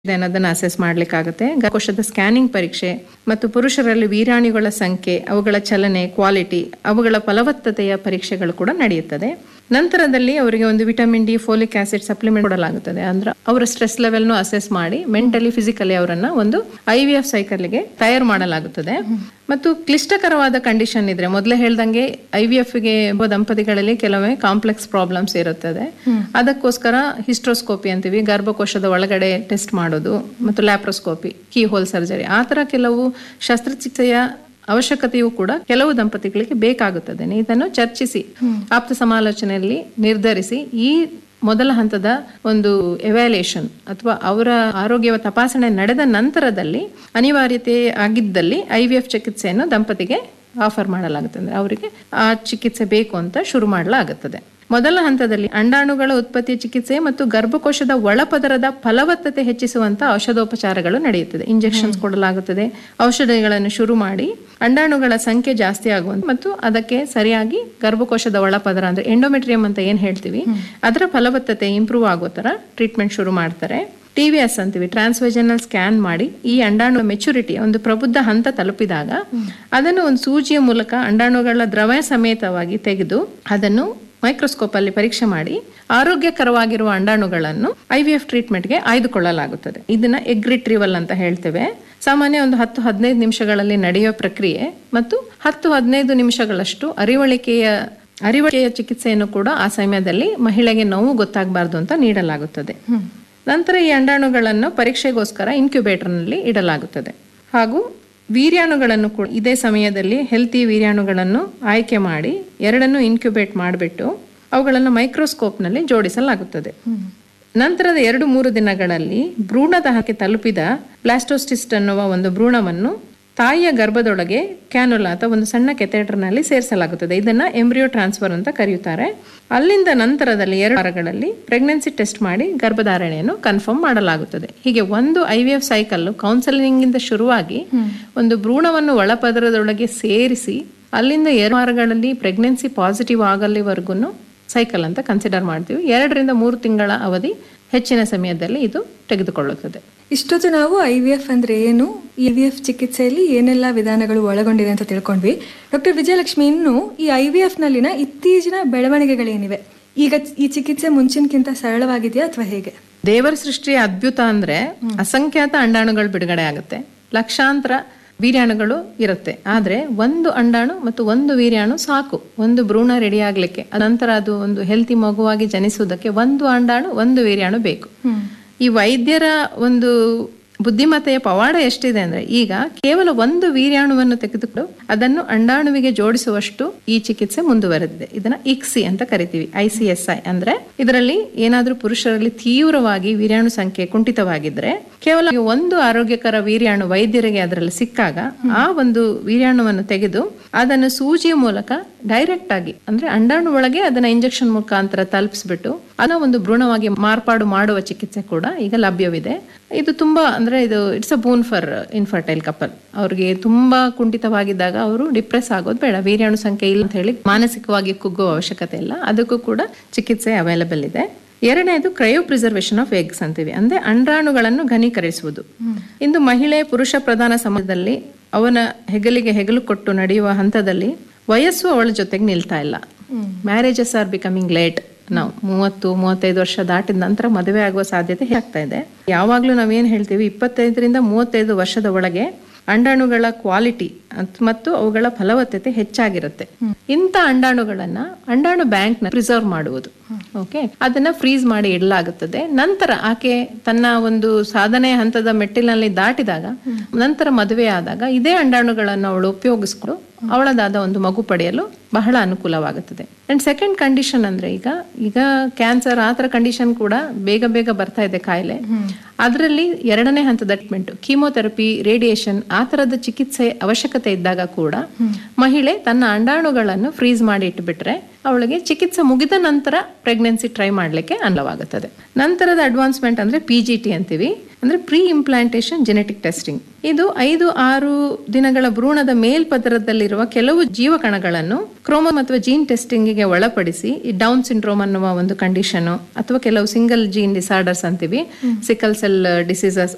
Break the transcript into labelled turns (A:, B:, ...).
A: ಅದನ್ನು assess ಮಾಡಲಿಕ್ಕಾಗುತ್ತೆ. ಗರ್ಭಕೋಶದ scanning ಪರೀಕ್ಷೆ ಮತ್ತು ಪುರುಷರಲ್ಲಿ ವೀರ್ಯಾಣುಗಳ ಸಂಖ್ಯೆ, ಅವುಗಳ ಚಲನೆ, ಕ್ವಾಲಿಟಿ, ಅವುಗಳ ಫಲವತ್ತತೆಯ ಪರೀಕ್ಷೆಗಳು ಕೂಡ ನಡೆಯುತ್ತದೆ. ನಂತರದಲ್ಲಿ ಅವರಿಗೆ ಒಂದು vitamin D, folic acid supplement ಕೊಡಲಾಗುತ್ತದೆ. ಅಂದ್ರೆ ಅವರ ಸ್ಟ್ರೆಸ್ ಲೆವೆಲ್ನು ಅಸೆಸ್ ಮಾಡಿ ಮೆಂಟಲಿ ಫಿಸಿಕಲಿ ಅವರನ್ನ ಒಂದು IVF ಸೈಕಲ್ಗೆ ತಯಾರು ಮಾಡಲಾಗುತ್ತದೆ. ಮತ್ತು ಕ್ಲಿಷ್ಟಕರವಾದ ಕಂಡೀಷನ್ ಇದ್ರೆ, ಮೊದಲೇ ಹೇಳ್ದಂಗೆ IVFಗೆ ದಂಪತಿಗಳಲ್ಲಿ ಕೆಲವೇ ಕಾಂಪ್ಲೆಕ್ಸ್ ಪ್ರಾಬ್ಲಮ್ಸ್ ಇರುತ್ತದೆ. ಅದಕ್ಕೋಸ್ಕರ ಹಿಸ್ಟ್ರೋಸ್ಕೋಪಿ ಅಂತೀವಿ, ಗರ್ಭಕೋಶದ ಒಳಗಡೆ ಟೆಸ್ಟ್ ಮಾಡೋದು, ಮತ್ತು ಲ್ಯಾಪ್ರೋಸ್ಕೋಪಿ, ಕೀ ಹೋಲ್ ಸರ್ಜರಿ, ಆ ಥರ ಕೆಲವು ಶಸ್ತ್ರಚಿಕಿತ್ಸೆಯ ಅವಶ್ಯಕತೆಯೂ ಕೂಡ ಕೆಲವು ದಂಪತಿಗಳಿಗೆ ಬೇಕಾಗುತ್ತದೆ. ಇದನ್ನು ಚರ್ಚಿಸಿ ಆಪ್ತ ಸಮಾಲೋಚನೆಯಲ್ಲಿ ನಿರ್ಧರಿಸಿ ಈ ಮೊದಲ ಹಂತದ ಒಂದು ಎವ್ಯಾಲ್ಯೂಯೇಷನ್ ಅಥವಾ ಅವರ ಆರೋಗ್ಯ ತಪಾಸಣೆ ನಡೆದ ನಂತರದಲ್ಲಿ ಅನಿವಾರ್ಯತೆ ಆಗಿದ್ದಲ್ಲಿ IVF ಚಿಕಿತ್ಸೆಯನ್ನು ದಂಪತಿಗೆ ಆಫರ್ ಮಾಡಲಾಗುತ್ತದೆ. ಅಂದರೆ ಅವರಿಗೆ ಆ ಚಿಕಿತ್ಸೆ ಬೇಕು ಅಂತ ಶುರು ಮಾಡಲಾಗುತ್ತದೆ. ಮೊದಲ ಹಂತದಲ್ಲಿ ಅಂಡಾಣುಗಳ ಉತ್ಪತ್ತಿ ಚಿಕಿತ್ಸೆ ಮತ್ತು ಗರ್ಭಕೋಶದ ಒಳಪದರದ ಫಲವತ್ತತೆ ಹೆಚ್ಚಿಸುವಂತ ಔಷಧೋಪಚಾರಗಳು ನಡೆಯುತ್ತದೆ. ಇಂಜೆಕ್ಷನ್ಸ್ ಕೊಡಲಾಗುತ್ತದೆ. ಔಷಧಿಗಳನ್ನು ಶುರು ಮಾಡಿ ಅಂಡಾಣುಗಳ ಸಂಖ್ಯೆ ಜಾಸ್ತಿ ಆಗುವಂತ ಮತ್ತು ಅದಕ್ಕೆ ಸರಿಯಾಗಿ ಗರ್ಭಕೋಶದ ಒಳಪದರ ಅಂದ್ರೆ ಎಂಡೋಮೆಟ್ರಿಯಂ ಅಂತ ಏನ್ ಹೇಳ್ತೀವಿ, ಅದರ ಫಲವತ್ತತೆ ಇಂಪ್ರೂವ್ ಆಗೋ ತರ ಟ್ರೀಟ್ಮೆಂಟ್ ಶುರು ಮಾಡ್ತಾರೆ. TVS ಅಂತೀವಿ, ಟ್ರಾನ್ಸ್ವೆಜನಲ್ ಸ್ಕ್ಯಾನ್ ಮಾಡಿ ಈ ಅಂಡಾಣು ಮೆಚುರಿಟಿ ಒಂದು ಪ್ರಬುದ್ಧ ಹಂತ ತಲುಪಿದಾಗ ಅದನ್ನು ಒಂದು ಸೂಜಿಯ ಮೂಲಕ ಅಂಡಾಣುಗಳ ದ್ರವ ಸಮೇತವಾಗಿ ತೆಗೆದು ಅದನ್ನು ಮೈಕ್ರೋಸ್ಕೋಪ್ ಅಲ್ಲಿ ಪರೀಕ್ಷೆ ಮಾಡಿ ಆರೋಗ್ಯಕರವಾಗಿರುವ ಅಂಡಾಣುಗಳನ್ನು IVF ಟ್ರೀಟ್ಮೆಂಟ್ಗೆ ಆಯ್ದುಕೊಳ್ಳಲಾಗುತ್ತದೆ. ಇದನ್ನ ಎಗ್ ರಿಟ್ರೀವಲ್ ಅಂತ ಹೇಳ್ತೇವೆ. ಸಾಮಾನ್ಯ ಒಂದು 10-15 ನಿಮಿಷಗಳಲ್ಲಿ ನಡೆಯುವ ಪ್ರಕ್ರಿಯೆ ಮತ್ತು 10-15 ನಿಮಿಷಗಳಷ್ಟು ಅರಿವಳಿಕೆಯ ಚಿಕಿತ್ಸೆಯನ್ನು ಕೂಡ ಆ ಸಮಯದಲ್ಲಿ ಮಹಿಳೆಗೆ ನೋವು ಗೊತ್ತಾಗಬಾರ್ದು ಅಂತ ನೀಡಲಾಗುತ್ತದೆ. ನಂತರ ಈ ಅಂಡಾಣುಗಳನ್ನು ಪರೀಕ್ಷೆಗೋಸ್ಕರ ಇನ್ಕ್ಯುಬೇಟರ್ನಲ್ಲಿ ಇಡಲಾಗುತ್ತದೆ. ಹಾಗೂ ವೀರ್ಯಾಣುಗಳನ್ನು ಕೂಡ ಇದೇ ಸಮಯದಲ್ಲಿ ಹೆಲ್ತಿ ವೀರ್ಯಾಣುಗಳನ್ನು ಆಯ್ಕೆ ಮಾಡಿ ಎರಡನ್ನು ಇನ್ಕ್ಯುಬೇಟ್ ಮಾಡಿಬಿಟ್ಟು ಅವುಗಳನ್ನು ಮೈಕ್ರೋಸ್ಕೋಪ್ನಲ್ಲಿ ಜೋಡಿಸಲಾಗುತ್ತದೆ. ನಂತರದ 2-3 ದಿನಗಳಲ್ಲಿ ಭ್ರೂಣದಹಕ್ಕೆ ತಲುಪಿದ ಬ್ಲಾಸ್ಟೋಸಿಸ್ಟ್ ಅನ್ನುವ ಒಂದು ಭ್ರೂಣವನ್ನು ತಾಯಿಯ ಗರ್ಭದೊಳಗೆ ಕ್ಯಾನುಲಾ ಅಥವಾ ಒಂದು ಸಣ್ಣ ಕೆಥೆಟರ್ನಲ್ಲಿ ಸೇರಿಸಲಾಗುತ್ತದೆ. ಇದನ್ನ ಎಂಬ್ರಿಯೋ ಟ್ರಾನ್ಸ್ಫರ್ ಅಂತ ಕರೆಯುತ್ತಾರೆ. ಅಲ್ಲಿಂದ ನಂತರದಲ್ಲಿ 2 ವಾರಗಳಲ್ಲಿ ಪ್ರೆಗ್ನೆನ್ಸಿ ಟೆಸ್ಟ್ ಮಾಡಿ ಗರ್ಭಧಾರಣೆಯನ್ನು ಕನ್ಫರ್ಮ್ ಮಾಡಲಾಗುತ್ತದೆ. ಹೀಗೆ ಒಂದು IVF ಸೈಕಲ್ ಕೌನ್ಸೆಲಿಂಗ್ ಇಂದ ಶುರುವಾಗಿ ಒಂದು ಭ್ರೂಣವನ್ನು ಒಳಪದರದೊಳಗೆ ಸೇರಿಸಿ ಅಲ್ಲಿಂದ 2 ವಾರಗಳಲ್ಲಿ ಪ್ರೆಗ್ನೆನ್ಸಿ ಪಾಸಿಟಿವ್ ಆಗಲಿವರೆಗೂ ಸೈಕಲ್ ಅಂತ ಕನ್ಸಿಡರ್ ಮಾಡ್ತೀವಿ. 2-3 ತಿಂಗಳ ಅವಧಿ ಹೆಚ್ಚಿನ ಸಮಯದಲ್ಲಿ ಇದು ತೆಗೆದುಕೊಳ್ಳುತ್ತದೆ.
B: ಇಷ್ಟೊತ್ತು ನಾವು IVF ಅಂದ್ರೆ ಏನು, IVF ಚಿಕಿತ್ಸೆಯಲ್ಲಿ ಏನೆಲ್ಲ ವಿಧಾನಗಳು ಒಳಗೊಂಡಿದೆ ಅಂತ ತಿಳ್ಕೊಂಡ್ವಿ. ಡಾಕ್ಟರ್ ವಿಜಯಲಕ್ಷ್ಮಿ, ಇನ್ನು ಈ IVF ನಲ್ಲಿನ ಇತ್ತೀಚಿನ ಬೆಳವಣಿಗೆಗಳೇನಿವೆ, ಈಗ ಈ ಚಿಕಿತ್ಸೆ ಮುಂಚಿನಕ್ಕಿಂತ ಸರಳವಾಗಿದೆಯಾ ಅಥವಾ ಹೇಗೆ?
A: ದೇವರ ಸೃಷ್ಟಿಯ ಅದ್ಭುತ ಅಂದ್ರೆ ಅಸಂಖ್ಯಾತ ಅಂಡಾಣುಗಳು ಬಿಡುಗಡೆ ಆಗುತ್ತೆ, ಲಕ್ಷಾಂತರ ವೀರ್ಯಾಣುಗಳು ಇರುತ್ತೆ. ಆದ್ರೆ ಒಂದು ಅಂಡಾಣು ಮತ್ತು ಒಂದು ವೀರ್ಯಾಣು ಸಾಕು ಒಂದು ಭ್ರೂಣ ರೆಡಿ ಆಗ್ಲಿಕ್ಕೆ. ನಂತರ ಅದು ಒಂದು ಹೆಲ್ತಿ ಮಗುವಾಗಿ ಜನಿಸುವುದಕ್ಕೆ ಒಂದು ಅಂಡಾಣು ಒಂದು ವೀರ್ಯಾಣು ಬೇಕು. ಈ ವೈದ್ಯರ ಒಂದು ಬುದ್ಧಿಮತ್ತೆಯ ಪವಾಡ ಎಷ್ಟಿದೆ ಅಂದ್ರೆ, ಈಗ ಕೇವಲ ಒಂದು ವೀರ್ಯಾಣುವನ್ನು ತೆಗೆದುಕೊಂಡು ಅದನ್ನು ಅಂಡಾಣುವಿಗೆ ಜೋಡಿಸುವಷ್ಟು ಈ ಚಿಕಿತ್ಸೆ ಮುಂದುವರೆದಿದೆ. ಇದನ್ನ ICSI ಅಂತ ಕರಿತೀವಿ, ICSI ಅಂದ್ರೆ ಇದರಲ್ಲಿ ಏನಾದ್ರೂ ಪುರುಷರಲ್ಲಿ ತೀವ್ರವಾಗಿ ವೀರ್ಯಾಣು ಸಂಖ್ಯೆ ಕುಂಠಿತವಾಗಿದ್ರೆ ಕೇವಲ ಒಂದು ಆರೋಗ್ಯಕರ ವೀರ್ಯಾಣು ವೈದ್ಯರಿಗೆ ಅದರಲ್ಲಿ ಸಿಕ್ಕಾಗ ಆ ಒಂದು ವೀರ್ಯಾಣುವನ್ನು ತೆಗೆದು ಅದನ್ನು ಸೂಜಿಯ ಮೂಲಕ ಡೈರೆಕ್ಟ್ ಆಗಿ ಅಂದ್ರೆ ಅಂಡಾಣು ಒಳಗೆ ಅದನ್ನ ಇಂಜೆಕ್ಷನ್ ಮುಖಾಂತರ ತಲುಪಿಸ್ಬಿಟ್ಟು ಅದನ್ನ ಒಂದು ಭ್ರೂಣವಾಗಿ ಮಾರ್ಪಾಡು ಮಾಡುವ ಚಿಕಿತ್ಸೆ ಕೂಡ ಈಗ ಲಭ್ಯವಿದೆ. ಇದು ತುಂಬಾ ಅಂದ್ರೆ ಇದು it's a boon for infertile couple. ಅವ್ರಿಗೆ ತುಂಬಾ ಕುಂಠಿತವಾಗಿದ್ದಾಗ ಅವರು ಡಿಪ್ರೆಸ್ ಆಗೋದು ಬೇಡ, ವೀರ್ಯಾಣು ಸಂಖ್ಯೆ ಇಲ್ಲ ಅಂತ ಹೇಳಿ ಮಾನಸಿಕವಾಗಿ ಕುಗ್ಗುವ ಅವಶ್ಯಕತೆ ಇಲ್ಲ. ಅದಕ್ಕೂ ಕೂಡ ಚಿಕಿತ್ಸೆ ಅವೈಲಬಲ್ ಇದೆ. 2ನೇದು ಕ್ರಯೋ ಪ್ರಿಸರ್ವೇಷನ್ ಆಫ್ ಎಗ್ಸ್ ಅಂತೀವಿ, ಅಂದ್ರೆ ಅಂಡಾಣುಗಳನ್ನು ಘನೀಕರಿಸುವುದು. ಇಂದು ಮಹಿಳೆ ಪುರುಷ ಪ್ರಧಾನ ಸಮಾಜದಲ್ಲಿ ಅವನ ಹೆಗಲಿಗೆ ಹೆಗಲು ಕೊಟ್ಟು ನಡೆಯುವ ಹಂತದಲ್ಲಿ ವಯಸ್ಸು ಅವಳ ಜೊತೆಗೆ ನಿಲ್ತಾ ಇಲ್ಲ. Marriages are becoming late. ನಾವು 30-35 ವರ್ಷ ದಾಟಿದ ನಂತರ ಮದುವೆ ಆಗುವ ಸಾಧ್ಯತೆ ಆಗ್ತಾ ಇದೆ. ಯಾವಾಗ್ಲೂ ನಾವೇನ್ ಹೇಳ್ತೀವಿ, 25-35 ವರ್ಷದ ಒಳಗೆ ಅಂಡಾಣುಗಳ ಕ್ವಾಲಿಟಿ ಮತ್ತು ಅವುಗಳ ಫಲವತ್ತತೆ ಹೆಚ್ಚಾಗಿರುತ್ತೆ. ಇಂಥ ಅಂಡಾಣುಗಳನ್ನ ಅಂಡಾಣು ಬ್ಯಾಂಕ್ ನ ಪ್ರಿಸರ್ವ್ ಮಾಡುವುದು. ಓಕೆ, ಅದನ್ನ ಫ್ರೀಸ್ ಮಾಡಿ ಇಡಲಾಗುತ್ತದೆ. ನಂತರ ಆಕೆ ತನ್ನ ಒಂದು ಸಾಧನೆ ಹಂತದ ಮೆಟ್ಟಿಲಿನಲ್ಲಿ ದಾಟಿದಾಗ ನಂತರ ಮದುವೆ ಆದಾಗ ಇದೇ ಅಂಡಾಣುಗಳನ್ನು ಅವಳು ಉಪಯೋಗಿಸ್ಕೊಂಡು ಅವಳದಾದ ಒಂದು ಮಗು ಪಡೆಯಲು ಬಹಳ ಅನುಕೂಲವಾಗುತ್ತದೆ. ಅಂಡ್ ಸೆಕೆಂಡ್ ಕಂಡೀಷನ್ ಅಂದ್ರೆ ಈಗ ಕ್ಯಾನ್ಸರ್ ಆ ತರ ಕಂಡೀಷನ್ ಕೂಡ ಬೇಗ ಬರ್ತಾ ಇದೆ ಕಾಯಿಲೆ. ಅದರಲ್ಲಿ 2ನೇ ಹಂತದ ಟ್ರೀಟ್ಮೆಂಟ್, ಕೀಮೋಥೆರಪಿ, ರೇಡಿಯೇಷನ್ ಆ ತರದ ಚಿಕಿತ್ಸೆ ಅವಶ್ಯಕತೆ ಇದ್ದಾಗ ಕೂಡ ಮಹಿಳೆ ತನ್ನ ಅಂಡಾಣುಗಳನ್ನು ಫ್ರೀಸ್ ಮಾಡಿ ಇಟ್ಬಿಟ್ರೆ ಅವಳಿಗೆ ಚಿಕಿತ್ಸೆ ಮುಗಿದ ನಂತರ ಪ್ರೆಗ್ನೆನ್ಸಿ ಟ್ರೈ ಮಾಡ್ಲಿಕ್ಕೆ ಅನುವಾಗುತ್ತದೆ. ನಂತರದ ಅಡ್ವಾನ್ಸ್ಮೆಂಟ್ ಅಂದ್ರೆ PGT ಅಂತೀವಿ, ಅಂದ್ರೆ ಪ್ರೀ ಇಂಪ್ಲಾಂಟೇಶನ್ ಜೆನೆಟಿಕ್ ಟೆಸ್ಟಿಂಗ್. ಇದು 5-6 ದಿನಗಳ ಭ್ರೂಣದ ಮೇಲ್ಪದರದಲ್ಲಿರುವ ಕೆಲವು ಜೀವಕಣಗಳನ್ನು ಕ್ರೋಮೋ ಅಥವಾ ಜೀನ್ ಟೆಸ್ಟಿಂಗ್ಗೆ ಒಳಪಡಿಸಿ ಈ ಡೌನ್ ಸಿಂಡ್ರೋಮ್ ಅನ್ನುವ ಒಂದು ಕಂಡೀಷನ್ ಅಥವಾ ಕೆಲವು ಸಿಂಗಲ್ ಜೀನ್ ಡಿಸಾರ್ಡರ್ಸ್ ಅಂತೀವಿ, ಸಿಕಲ್ ಸೆಲ್ ಡಿಸೀಸಸ್